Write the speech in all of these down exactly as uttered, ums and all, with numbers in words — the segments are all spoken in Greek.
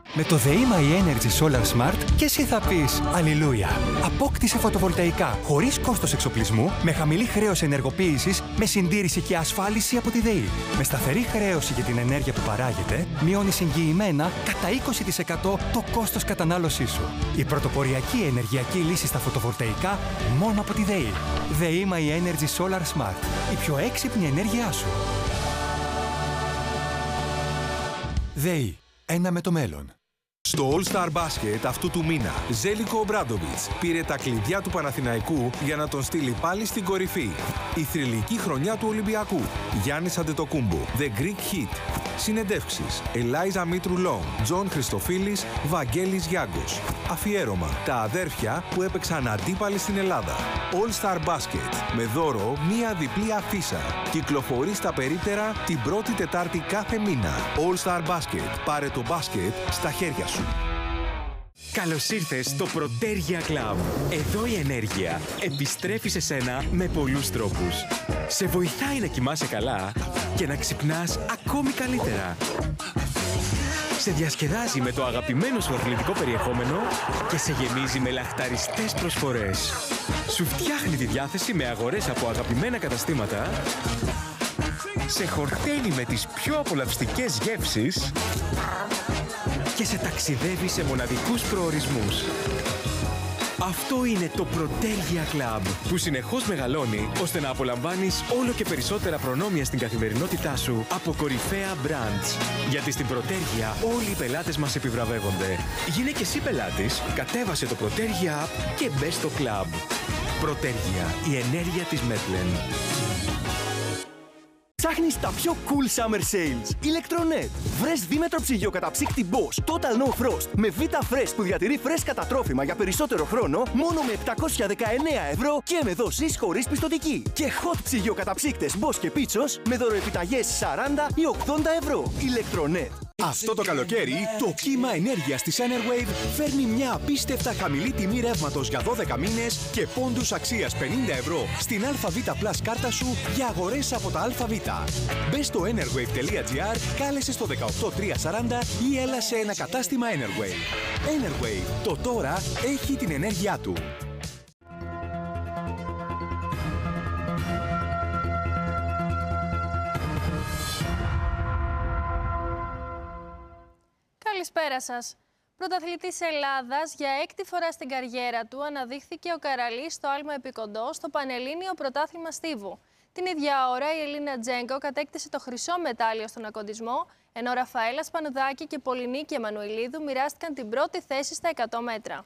Με το The My Energy Solar Smart και εσύ θα πεις Αλληλούια. Απόκτησε φωτοβολταϊκά χωρίς κόστος εξοπλισμού, με χαμηλή χρέωση ενεργοποίησης, με συντήρηση και ασφάλιση από τη ΔΕΗ. Με σταθερή χρέωση για την ενέργεια που παράγεται, μειώνεις εγγυημένα κατά είκοσι τοις εκατό το κόστος κατανάλωσής σου. Η πρωτοποριακή ενεργειακή λύση στα φωτοβολταϊκά μόνο από τη ΔΕΗ. The My Energy Solar Smart. Η πιο έξυπνη ενέργειά σου. ΔΕΗ. Ένα με το μέλλον. Στο All Star Basket αυτού του μήνα, Ζέλικο Ομπράντοβιτς πήρε τα κλειδιά του Παναθηναϊκού για να τον στείλει πάλι στην κορυφή. Η θρυλική χρονιά του Ολυμπιακού. Γιάννης Αντετοκούμπο, The Greek Hit. Συνεντεύξεις, Ελάιζα Μήτρου Λόγκ, Τζον Χριστοφίλης, Βαγγέλης Γιάγκος. Αφιέρωμα, τα αδέρφια που έπαιξαν αντίπαλοι στην Ελλάδα. All Star Basket, με δώρο μία διπλή αφίσα. Κυκλοφορεί στα περίπτερα την πρώτη Τετάρτη κάθε μήνα. All Star Basket, πάρε το μπάσκετ στα χέρια σου. Καλώς ήρθες στο Πρωτέργεια Club. Εδώ η ενέργεια επιστρέφει σε σένα με πολλούς τρόπους. Σε βοηθάει να κοιμάσαι καλά και να ξυπνάς ακόμη καλύτερα. Σε διασκεδάζει με το αγαπημένο σου αθλητικό περιεχόμενο και σε γεμίζει με λαχταριστές προσφορές. Σου φτιάχνει τη διάθεση με αγορές από αγαπημένα καταστήματα. Σε χορταίνει με τις πιο απολαυστικές γεύσεις και σε ταξιδεύει σε μοναδικούς προορισμούς. Αυτό είναι το Πρωτέργεια Club, που συνεχώς μεγαλώνει ώστε να απολαμβάνεις όλο και περισσότερα προνόμια στην καθημερινότητά σου από κορυφαία brands. Γιατί στην Πρωτέργεια όλοι οι πελάτες μας επιβραβεύονται. Γίνε και εσύ πελάτης, κατέβασε το Πρωτέργεια App και μπες στο club. Πρωτέργεια, η ενέργεια της Μέτλεν. Ψάχνεις τα πιο cool summer sales. Electronet. Βρες δίμετρο ψυγείο καταψύκτη Bosch Total No Frost με Vita Fresh που διατηρεί φρέσκα τα τρόφιμα για περισσότερο χρόνο μόνο με επτακόσια δεκαεννέα ευρώ και με δόσεις χωρίς πιστωτική. Και hot ψυγείο καταψύκτες Bosch και Pichos με δωροεπιταγές σαράντα ή ογδόντα ευρώ. Electronet. Αυτό το καλοκαίρι, το κύμα ενέργειας της Enerwave φέρνει μια απίστευτα χαμηλή τιμή ρεύματος για δώδεκα μήνες και πόντους αξίας πενήντα ευρώ στην Α Β Plus κάρτα σου για αγορές από τα ΑΒ. Μπες στο enerwave τελεία gr, κάλεσε στο δεκαοκτώ τριακόσια σαράντα ή έλα σε ένα κατάστημα Enerwave. Enerwave, το τώρα έχει την ενέργειά του. Καλησπέρα σας. Πρωταθλητής Ελλάδας για έκτη φορά στην καριέρα του αναδείχθηκε ο Καραλής στο άλμα επικοντό στο Πανελλήνιο Πρωτάθλημα Στίβου. Την ίδια ώρα η Ελίνα Τζέγκο κατέκτησε το χρυσό μετάλλιο στον ακοντισμό, ενώ Ραφαέλα Σπανουδάκη και Πολυνίκη Εμμανουηλίδου μοιράστηκαν την πρώτη θέση στα εκατό μέτρα.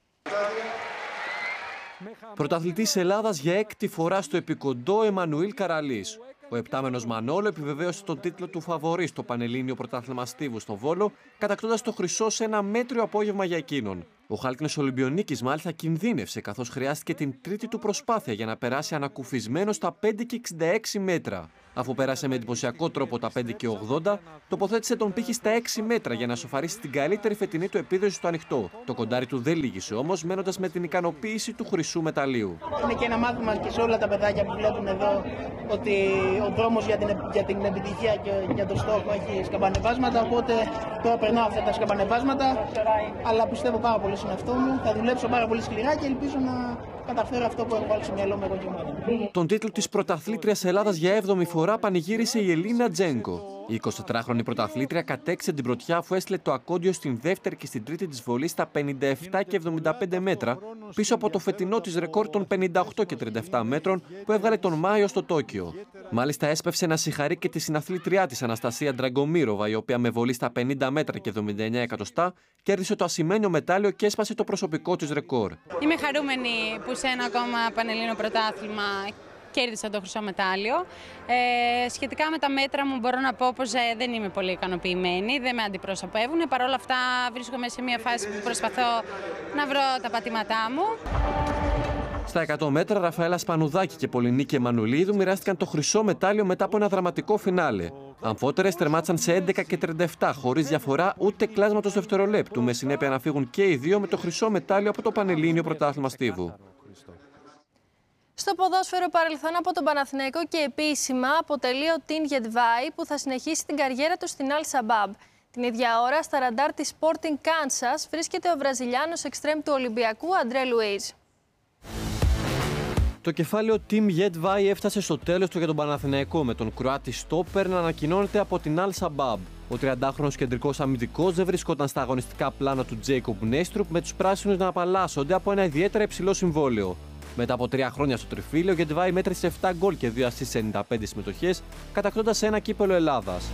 Πρωταθλητής Ελλάδας για έκτη φορά στο επικοντό Εμμανουήλ Καραλής. Ο επτάμενος Μανόλο επιβεβαίωσε τον τίτλο του φαβορί στο Πανελλήνιο Πρωτάθλημα Στίβου στο Βόλο, κατακτώντας το χρυσό σε ένα μέτριο απόγευμα για εκείνον. Ο χάλκινος Ολυμπιονίκης μάλιστα κινδύνευσε, καθώς χρειάστηκε την τρίτη του προσπάθεια για να περάσει ανακουφισμένο στα πέντε και εξήντα έξι μέτρα. Αφού πέρασε με εντυπωσιακό τρόπο τα πέντε και ογδόντα, τοποθέτησε τον πύχη στα έξι μέτρα για να σοφαρίσει την καλύτερη φετινή του επίδοση στο ανοιχτό. Το κοντάρι του δεν λύγησε όμως, μένοντας με την ικανοποίηση του χρυσού μεταλλίου. Είναι και ένα μάθημα και σε όλα τα παιδάκια που βλέπουν εδώ ότι ο δρόμος για την, για την επιτυχία και για τον στόχο έχει σκαμπανεβάσματα. Οπότε τώρα περνάω αυτά τα σκαμπανεβάσματα, αλλά πιστεύω πάρα πολύ στον εαυτό μου. Θα δουλέψω πάρα πολύ σκληρά και ελπίζω να καταφέρω αυτό που έχω βάλει στο μυαλό μου εγώ και ομάδα. Τον τίτλο της πρωταθλήτριας Ελλάδας για έβδομη φορά πανηγύρισε η Ελίνα Τζέγκο. Η εικοσιτετράχρονη πρωταθλήτρια κατέκτησε την πρωτιά αφού έστειλε το ακόντιο στην δεύτερη και στην τρίτη της βολή στα πενήντα επτά και εβδομήντα πέντε μέτρα, πίσω από το φετινό της ρεκόρ των πενήντα οκτώ και τριάντα επτά μέτρων που έβγαλε τον Μάιο στο Τόκιο. Μάλιστα έσπευσε να συγχαρεί και τη συναθλήτριά της Αναστασία Ντραγκομίροβα, η οποία με βολή στα πενήντα μέτρα και εβδομήντα εννέα εκατοστά κέρδισε το ασημένιο μετάλλιο και έσπασε το προσωπικό της ρεκόρ. Είμαι χαρούμενη που σε ένα ακόμα Πανελλήνιο πρωτάθλημα κέρδισα το χρυσό μετάλλιο. Ε, σχετικά με τα μέτρα μου μπορώ να πω πως ε, δεν είμαι πολύ ικανοποιημένη, δεν με αντιπροσωπεύουν. Παρ' όλα αυτά βρίσκομαι σε μια φάση που προσπαθώ να βρω τα πατήματά μου. Στα εκατό μέτρα, Ραφαέλα Σπανουδάκη και Πολυνίκη Εμμανουηλίδου μοιράστηκαν το χρυσό μετάλλιο μετά από ένα δραματικό φινάλε. Αμφότερες τερμάτισαν σε έντεκα και τριάντα επτά, χωρίς διαφορά ούτε κλάσματος δευτερολέπτου, με συνέπεια να φύγουν και οι δύο με το χρυσό μετάλλιο από το Πανελλήνιο Πρωτάθλημα Στίβου. Στο ποδόσφαιρο, παρελθόν από τον Παναθηναϊκό και επίσημα αποτελεί ο Τιν Γετβάη που θα συνεχίσει την καριέρα του στην Αλ Σαμπάμπ. Την ίδια ώρα, στα ραντάρ της Sporting Kansas βρίσκεται ο Βραζιλιάνος εξτρέμ του Ολυμπιακού Αντρέ Λουίζ. Το κεφάλαιο Team Jedvai έφτασε στο τέλος του για τον Παναθηναϊκό, με τον Κροάτη στόπερ να ανακοινώνεται από την Al Sabab. Ο τριαντάχρονος κεντρικός αμυντικός δεν βρισκόταν στα αγωνιστικά πλάνα του Τζέικοπ Νέστρουπ, με τους πράσινους να απαλλάσσονται από ένα ιδιαίτερα υψηλό συμβόλαιο. Μετά από τρία χρόνια στο τριφύλιο, ο Jedvai μέτρησε επτά γκολ και δύο ασίστ σε ενενήντα πέντε συμμετοχές, κατακτώντας ένα κύπελο Ελλάδας.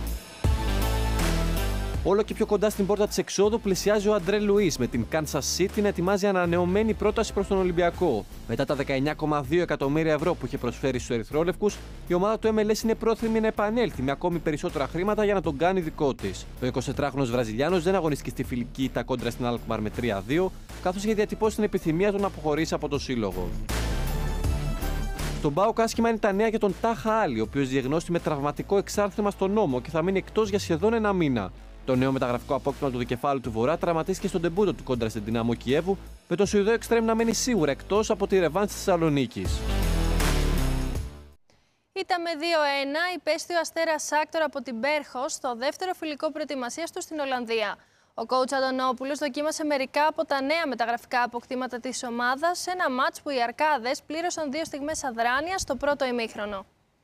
Όλο και πιο κοντά στην πόρτα της εξόδου πλησιάζει ο Αντρέ Λουίς, με την Kansas City να ετοιμάζει ανανεωμένη πρόταση προς τον Ολυμπιακό. Μετά τα δεκαεννιά κόμμα δύο εκατομμύρια ευρώ που είχε προσφέρει στους Ερυθρόλευκους, η ομάδα του εμ ελ ες είναι πρόθυμη να επανέλθει με ακόμη περισσότερα χρήματα για να τον κάνει δικό της. Ο εικοσιτετράχρονος Βραζιλιάνος δεν αγωνίστηκε στη φιλική ήττα κόντρα στην Alkmaar με τρία δύο, καθώς είχε διατυπώσει την επιθυμία του να αποχωρήσει από το σύλλογο. Στον ΠΑΟΚ άσχημα είναι τα νέα για τον Τάχα Άλλη, ο οποίος διεγνώστη με τραυματικό εξάρθρημα στον ώμο και θα μείνει εκτός για σχεδόν ένα μήνα. Το νέο μεταγραφικό απόκτημα του δικεφάλου του Βορρά τραυματίστηκε στον ντεμπούτο του κόντρα στην Δυναμό Κιέβου, με τον Σουηδό εξτρέμ να μένει σίγουρα εκτός από τη ρεβάνς της Θεσσαλονίκης. Ήταν με δύο ένα, υπέστη ο Αστέρας Σάκτορ από την Μπέρχος στο δεύτερο φιλικό προετοιμασίας του στην Ολλανδία. Ο κόουτς Αντωνόπουλος δοκίμασε μερικά από τα νέα μεταγραφικά αποκτήματα της ομάδας σε ένα μάτς που οι Αρκάδες πλήρωσαν δύο στιγμές αδράνειας στο πρώτο ημίχρονο.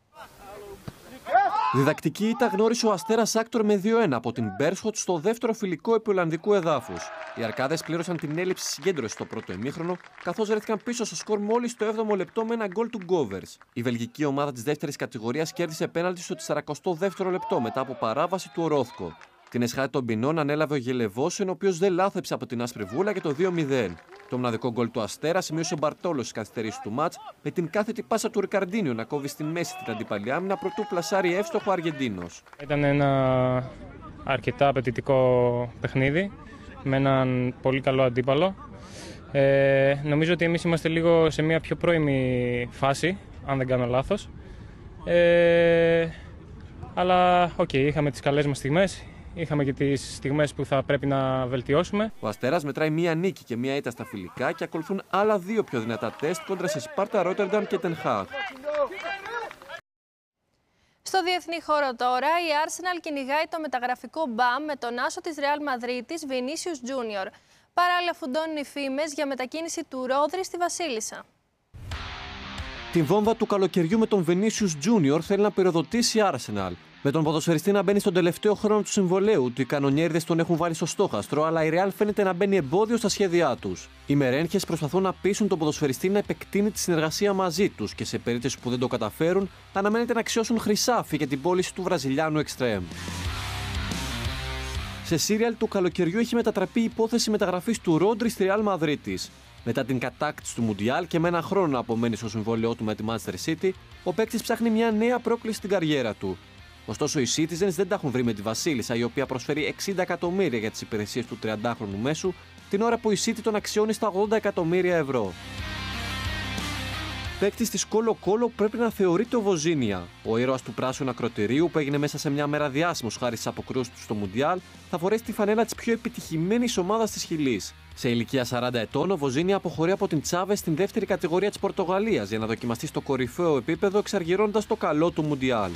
Διδακτική ήττα γνώρισε ο Αστέρας Σάκτορ με δύο ένα από την Μπέρσχοτ στο δεύτερο φιλικό επί Ολλανδικού εδάφους. Οι Αρκάδες πλήρωσαν την έλλειψη συγκέντρωσης στο πρώτο ημίχρονο, καθώς βρέθηκαν πίσω στο σκορ μόλις στο έβδομο λεπτό με ένα γκολ του Γκόβερς. Η βελγική ομάδα της δεύτερης κατηγορίας κέρδισε πέναλτι στο σαρανταοστό δεύτερο λεπτό μετά από παράβαση του Ορόθκο. Την εσχάτη των ποινών ανέλαβε ο Γελεβόσεν, ο οποίος δεν λάθεψε από την άσπρη βούλα για το δύο μηδέν. Το μοναδικό γκολ του Αστέρα σημείωσε ο Μπαρτόλος στις καθυστερήσεις του μάτς, με την κάθετη πάσα του Ρικαρντίνιο να κόβει στη μέση την αντίπαλη άμυνα προτού πλασάρει εύστοχο Αργεντίνος. Ήταν ένα αρκετά απαιτητικό παιχνίδι, με έναν πολύ καλό αντίπαλο. Ε, νομίζω ότι εμείς είμαστε λίγο σε μια πιο πρώιμη φάση, αν δεν κάνω λάθος. Ε, αλλά οκ, okay, είχαμε τις καλές μας στιγμές. Είχαμε και τις στιγμές που θα πρέπει να βελτιώσουμε. Ο Αστέρας μετράει μία νίκη και μία ήττα στα φιλικά και ακολουθούν άλλα δύο πιο δυνατά τεστ κόντρα σε Σπάρτα, Ρότερνταμ και Τεν Χάγ. Στο διεθνή χώρο τώρα, η Arsenal κυνηγάει το μεταγραφικό μπαμ με τον άσο της Real Μαδρίτης, Vinicius Junior. Παράλληλα φουντώνουν οι φήμες για μετακίνηση του Ρόδρυ στη Βασίλισσα. Την βόμβα του καλοκαιριού με τον Vinicius Junior θέλει να πυροδοτήσει η Arsenal. Με τον ποδοσφαιριστή να μπαίνει στον τελευταίο χρόνο του συμβολέου του, οι κανονιέριδες τον έχουν βάλει στο στόχαστρο, αλλά η Real φαίνεται να μπαίνει εμπόδιο στα σχέδιά τους. Οι μερένχες προσπαθούν να πείσουν τον ποδοσφαιριστή να επεκτείνει τη συνεργασία μαζί τους και σε περίπτωση που δεν το καταφέρουν, αναμένεται να αξιώσουν χρυσάφι για την πώληση του Βραζιλιάνου εξτρέμ. Σε σύριαλ του καλοκαιριού έχει μετατραπεί η υπόθεση μεταγραφής του Ρόντρι στη Real Μαδρίτης. Μετά την κατάκτηση του Μουντιάλ και με ένα χρόνο να απομένει στο συμβόλαιό του με τη Manchester City, ο παίκτης ψάχνει μια νέα πρόκληση στην καριέρα του. Ωστόσο, οι Citizens δεν τα έχουν βρει με τη Βασίλισσα, η οποία προσφέρει εξήντα εκατομμύρια για τις υπηρεσίες του τριαντάχρονου μέσου, την ώρα που η City τον αξιώνει στα ογδόντα εκατομμύρια ευρώ. Παίκτης της Κόλο Κόλο πρέπει να θεωρείται ο Βοζίνια. Ο ήρωας του πράσινου ακροτηρίου, που έγινε μέσα σε μια μέρα διάσημος χάρη στις αποκρούσεις του στο Μουντιάλ, θα φορέσει τη φανέλα της πιο επιτυχημένης ομάδας της Χιλής. Σε ηλικία σαράντα ετών, ο Βοζίνια αποχωρεί από την Τσάβες στην δεύτερη κατηγορία της Πορτογαλίας για να δοκιμαστεί στο κορυφαίο επίπεδο, εξαργυρώνοντας το καλό του Μουντιάλ.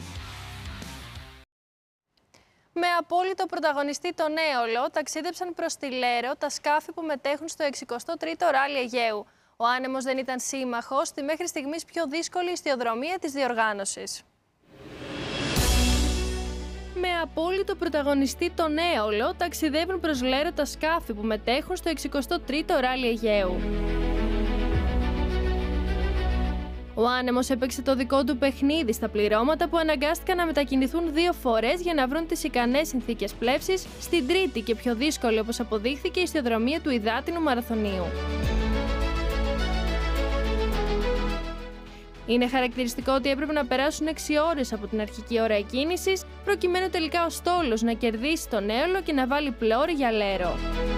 Με απόλυτο πρωταγωνιστή τον Έολο, ταξίδεψαν προς τη Λέρο τα σκάφη που μετέχουν στο εξηκοστό τρίτο ράλι Αιγαίου. Ο άνεμος δεν ήταν σύμμαχος στη μέχρι στιγμής πιο δύσκολη ιστιοδρομία της διοργάνωσης. Με απόλυτο πρωταγωνιστή τον Έολο, ταξιδεύουν προς Λέρο τα σκάφη που μετέχουν στο εξηκοστό τρίτο ράλι Αιγαίου. Ο άνεμος έπαιξε το δικό του παιχνίδι στα πληρώματα που αναγκάστηκαν να μετακινηθούν δύο φορές για να βρουν τις ικανές συνθήκες πλεύσης στην τρίτη και πιο δύσκολη, όπως αποδείχθηκε, η ιστιοδρομία του υδάτινου μαραθωνίου. Είναι χαρακτηριστικό ότι έπρεπε να περάσουν έξι ώρες από την αρχική ώρα εκκίνησης, προκειμένου τελικά ο στόλος να κερδίσει τον Έολο και να βάλει πλώρη για Λέρο.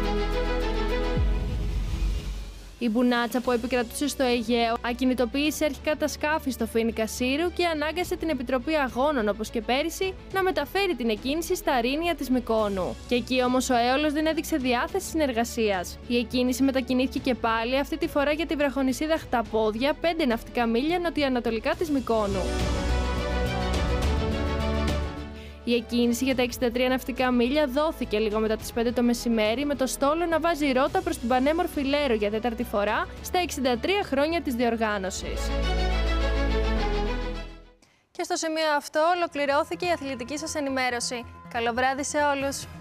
Η μπουνάτσα που επικρατούσε στο Αιγαίο ακινητοποίησε αρχικά τα σκάφη στο Φοίνικα Σύρου και ανάγκασε την Επιτροπή Αγώνων, όπως και πέρυσι, να μεταφέρει την εκκίνηση στα Αρίνια της Μυκόνου. Και εκεί όμως ο Έολος δεν έδειξε διάθεση συνεργασίας. Η εκκίνηση μετακινήθηκε και πάλι, αυτή τη φορά για τη βραχονησίδα Χταπόδια, πέντε ναυτικά μίλια νοτιοανατολικά της Μυκόνου. Η εκκίνηση για τα εξήντα τρία ναυτικά μίλια δόθηκε λίγο μετά τις πέντε το μεσημέρι, με το στόλο να βάζει ρότα προς την πανέμορφη Λέρο για τέταρτη φορά στα εξήντα τρία χρόνια της διοργάνωσης. Και στο σημείο αυτό ολοκληρώθηκε η αθλητική σας ενημέρωση. Καλό βράδυ σε όλους!